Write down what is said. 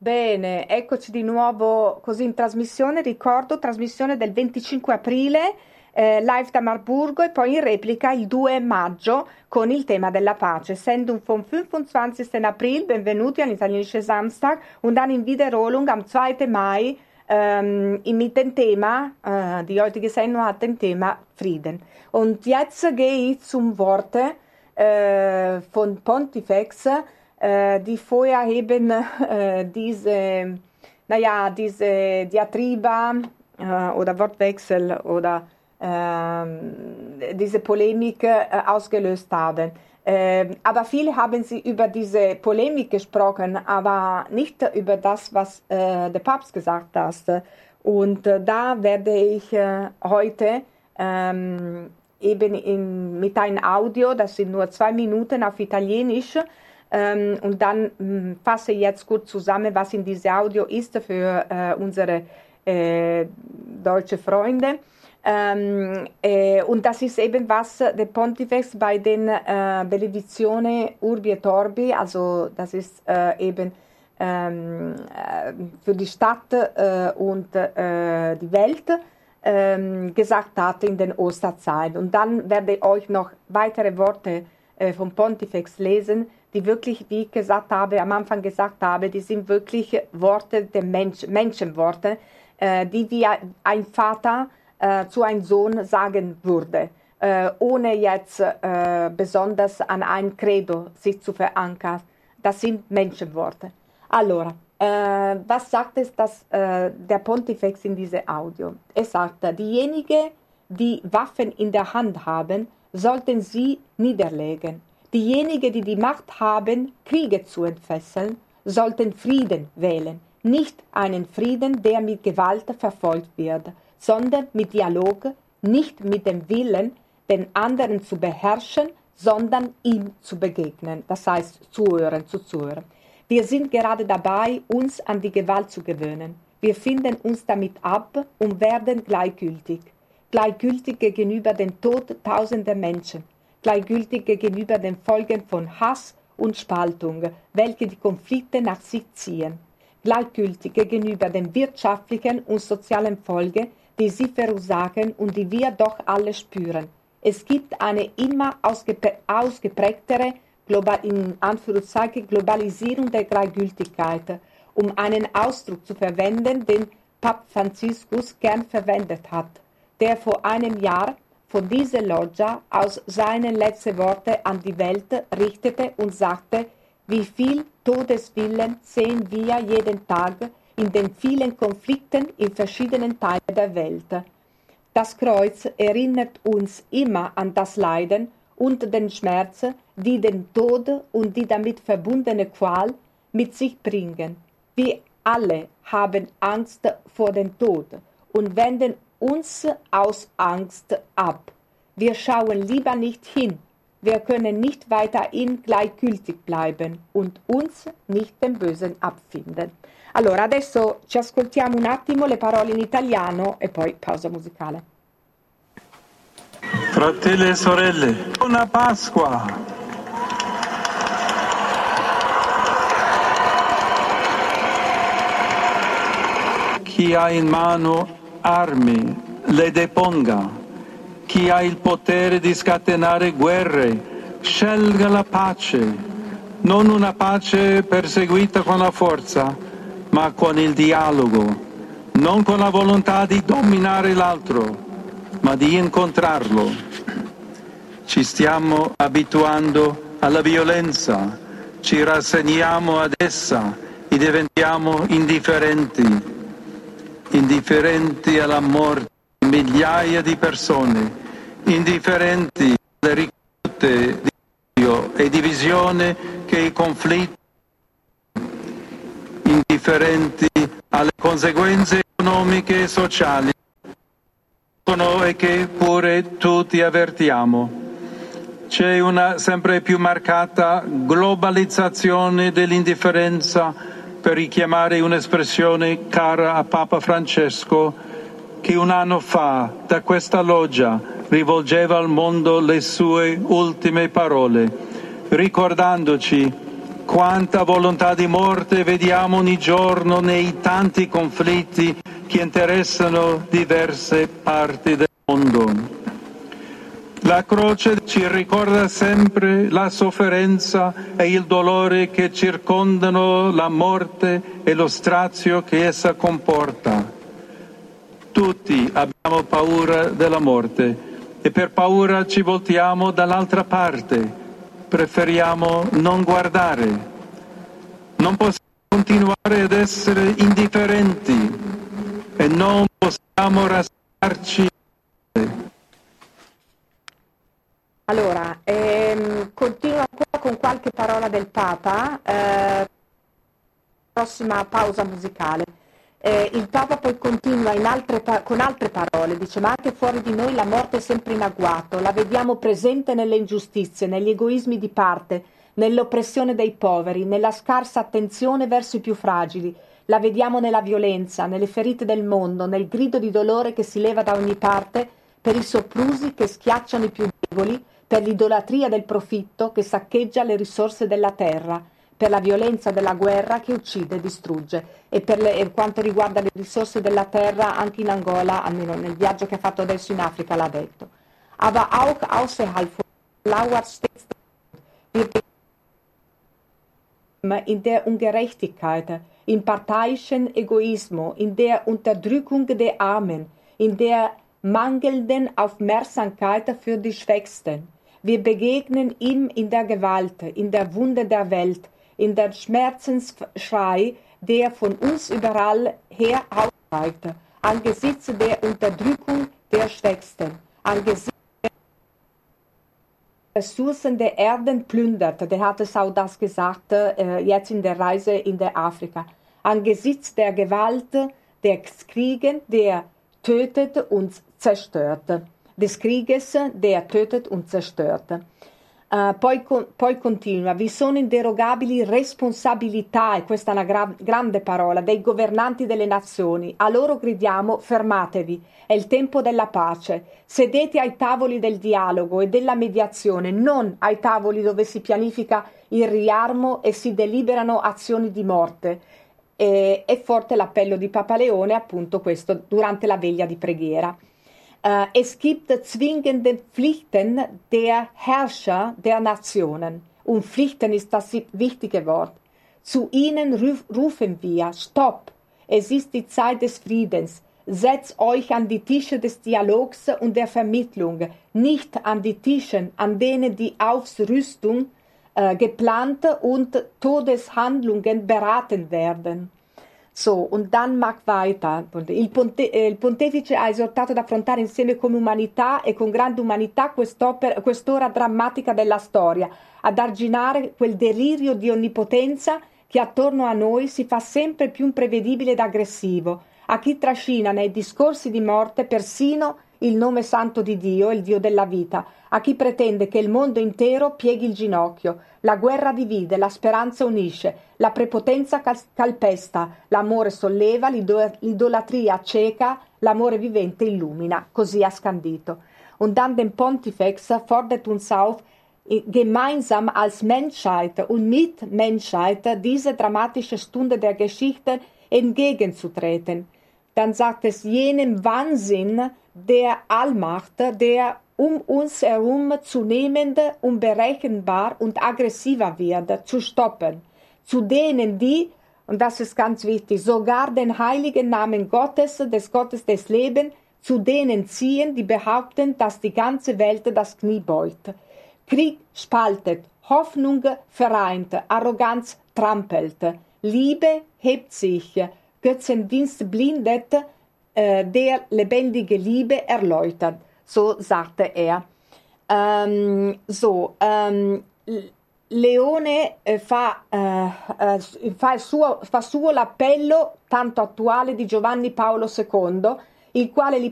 Bene, eccoci di nuovo così in trasmissione, ricordo, trasmissione del 25 aprile, live da Marburgo e poi in replica il 2 maggio con il tema della pace. Sendung vom 25. April, benvenuti all'Italienische Samstag und dann in Wiederholung am 2. Mai mit dem Thema, die heutige Sendung hat den Thema Frieden. Und jetzt gehe ich zum Worte von Pontifex, die vorher eben diese Diatriba oder Wortwechsel oder diese Polemik ausgelöst haben. Aber viele haben sie über diese Polemik gesprochen, aber nicht über das, was der Papst gesagt hat. Und da werde ich heute eben mit einem Audio, das sind nur 2 Minuten auf Italienisch, und dann fasse ich jetzt kurz zusammen, was in diesem Audio ist für unsere deutsche Freunde. Und das ist eben, was der Pontifex bei den Benedizione Urbi et Orbi, also das ist eben für die Stadt und die Welt, gesagt hat in den Osterzeiten. Und dann werde ich euch noch weitere Worte vom Pontifex lesen, die wirklich, wie ich gesagt habe, am Anfang gesagt habe, die sind wirklich Worte der Menschenworte, die wie ein Vater zu einem Sohn sagen würde, ohne jetzt besonders an ein Credo sich zu verankern. Das sind Menschenworte. Allora, was sagt es der Pontifex in diesem Audio? Er sagt, diejenigen, die Waffen in der Hand haben, sollten sie niederlegen. Diejenigen, die die Macht haben, Kriege zu entfesseln, sollten Frieden wählen. Nicht einen Frieden, der mit Gewalt verfolgt wird, sondern mit Dialog, nicht mit dem Willen, den anderen zu beherrschen, sondern ihm zu begegnen. Das heißt, zuhören. Wir sind gerade dabei, uns an die Gewalt zu gewöhnen. Wir finden uns damit ab und werden gleichgültig. Gleichgültig gegenüber dem Tod tausender Menschen. Gleichgültig gegenüber den Folgen von Hass und Spaltung, welche die Konflikte nach sich ziehen. Gleichgültig gegenüber den wirtschaftlichen und sozialen Folgen, die sie verursachen und die wir doch alle spüren. Es gibt eine immer ausgeprägtere in Anführungszeichen Globalisierung der Gleichgültigkeit, um einen Ausdruck zu verwenden, den Papst Franziskus gern verwendet hat, der vor einem Jahr von dieser Loggia aus seine letzten Worte an die Welt richtete und sagte, wie viel Todeswillen sehen wir jeden Tag in den vielen Konflikten in verschiedenen Teilen der Welt. Das Kreuz erinnert uns immer an das Leiden und den Schmerz, die den Tod und die damit verbundene Qual mit sich bringen. Wir alle haben Angst vor dem Tod und wenden uns aus Angst ab. Wir schauen lieber nicht hin. Wir können nicht weiterhin gleichgültig bleiben und uns nicht dem Bösen abfinden. Allora, adesso ci ascoltiamo un attimo le parole in italiano e poi pausa musicale. Fratelli e sorelle, buona Pasqua! Chi ha in mano armi le deponga. Chi ha il potere di scatenare guerre scelga la pace, non una pace perseguita con la forza, ma con il dialogo, non con la volontà di dominare l'altro, ma di incontrarlo. Ci stiamo abituando alla violenza, ci rassegniamo ad essa e diventiamo indifferenti alla morte di migliaia di persone, indifferenti alle ricadute di odio e divisione che i conflitti, indifferenti alle conseguenze economiche e sociali e che pure tutti avvertiamo. C'è una sempre più marcata globalizzazione dell'indifferenza, per richiamare un'espressione cara a Papa Francesco, che un anno fa da questa loggia rivolgeva al mondo le sue ultime parole, ricordandoci Quanta volontà di morte vediamo ogni giorno nei tanti conflitti che interessano diverse parti del mondo. La croce ci ricorda sempre la sofferenza e il dolore che circondano la morte e lo strazio che essa comporta. Tutti abbiamo paura della morte e per paura ci voltiamo dall'altra parte. Preferiamo non guardare. Non possiamo continuare ad essere indifferenti e non possiamo rassegnarci. Allora, continuo ancora con qualche parola del Papa, prossima pausa musicale. Il Papa poi continua con altre parole, dice: ma anche fuori di noi la morte è sempre in agguato, la vediamo presente nelle ingiustizie, negli egoismi di parte, nell'oppressione dei poveri, nella scarsa attenzione verso i più fragili, la vediamo nella violenza, nelle ferite del mondo, nel grido di dolore che si leva da ogni parte per i soprusi che schiacciano i più deboli, per l'idolatria del profitto che saccheggia le risorse della terra, per la violenza della guerra che uccide e distrugge. E per quanto riguarda le risorse della terra, anche in Angola, almeno nel viaggio che ha fatto adesso in Africa, l'ha detto. Aber auch außerhalb von Lauer in der Ungerechtigkeit, im parteiischen Egoismus, in der Unterdrückung der Armen, in der mangelnden Aufmerksamkeit für die Schwächsten. Wir begegnen ihm in der Gewalt, in der Wunde der Welt, in der Schmerzensschrei, der von uns überall her aussteigt, angesichts der Unterdrückung der Schwächsten, angesichts der Ressourcen der Erden plündert. Der hat es auch das gesagt, jetzt in der Reise in der Afrika. Angesichts der Gewalt, des Krieges, der tötet und zerstört. Des Krieges, der tötet und zerstört. Poi continua: vi sono inderogabili responsabilità, e questa è una grande parola, dei governanti delle nazioni. A loro gridiamo: fermatevi, è il tempo della pace. Sedete ai tavoli del dialogo e della mediazione, non ai tavoli dove si pianifica il riarmo e si deliberano azioni di morte. È forte l'appello di Papa Leone, appunto questo, durante la veglia di preghiera. Es gibt zwingende Pflichten der Herrscher der Nationen. Und Pflichten ist das wichtige Wort. Zu ihnen rufen wir: Stopp! Es ist die Zeit des Friedens. Setzt euch an die Tische des Dialogs und der Vermittlung, nicht an die Tischen, an denen die Aufrüstung geplant und Todeshandlungen beraten werden. So, und dann mag weiter. Il pontefice ha esortato ad affrontare insieme come umanità e con grande umanità quest'ora drammatica della storia, ad arginare quel delirio di onnipotenza che attorno a noi si fa sempre più imprevedibile ed aggressivo, a chi trascina nei discorsi di morte persino il nome santo di Dio, il Dio della vita, a chi pretende che il mondo intero pieghi il ginocchio. La guerra divide, la speranza unisce, la prepotenza calpesta, l'amore solleva, l'idolatria cieca, l'amore vivente illumina. Così ha scandito. Und dann den Pontifex fordert uns auf, gemeinsam als Menschheit und mit Menschheit diese dramatische Stunde der Geschichte entgegenzutreten. Dann sagt es: jenem Wahnsinn der Allmacht, der uns herum zunehmend unberechenbar und aggressiver wird, zu stoppen. Zu denen, die, und das ist ganz wichtig, sogar den heiligen Namen Gottes, des Gottes des Lebens, zu denen ziehen, die behaupten, dass die ganze Welt das Knie beugt. Krieg spaltet, Hoffnung vereint, Arroganz trampelt, Liebe hebt sich, Götzendienst blindet, der lebendige Liebe erläutert. So sagte er. Leone fa suo l'appello tanto attuale di Giovanni Paolo II, il quale